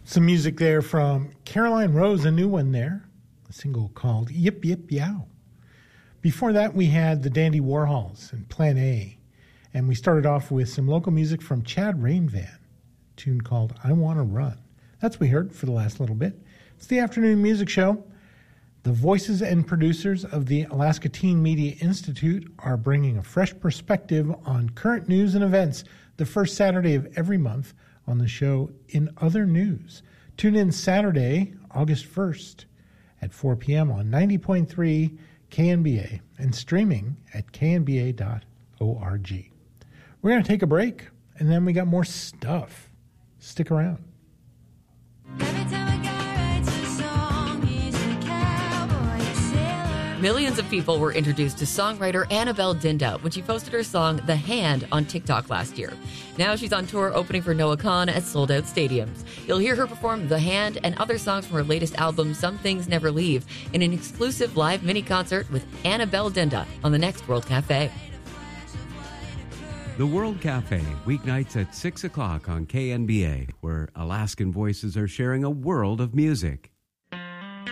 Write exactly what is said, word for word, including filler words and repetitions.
Some music there from Caroline Rose, a new one there, a single called Yip Yip Yow. Before that, we had the Dandy Warhols and Plan A, and we started off with some local music from Chad Rainvan, a tune called I Wanna Run. That's what we heard for the last little bit. It's the Afternoon Music Show. The voices and producers of the Alaska Teen Media Institute are bringing a fresh perspective on current news and events the first Saturday of every month on the show In Other News. Tune in Saturday, August first at four p.m. on ninety point three K N B A and streaming at k n b a dot org. We're going to take a break, and then we got more stuff. Stick around. Millions of people were introduced to songwriter Annabelle Dinda when she posted her song The Hand on TikTok last year. Now she's on tour opening for Noah Kahan at sold-out stadiums. You'll hear her perform The Hand and other songs from her latest album, Some Things Never Leave, in an exclusive live mini-concert with Annabelle Dinda on the next World Cafe. The World Cafe, weeknights at six o'clock on K N B A, where Alaskan voices are sharing a world of music.